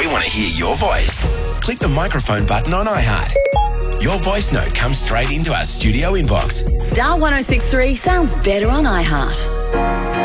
We want to hear your voice. Click the microphone button on iHeart. Your voice note comes straight into our studio inbox. Star 1063 sounds better on iHeart.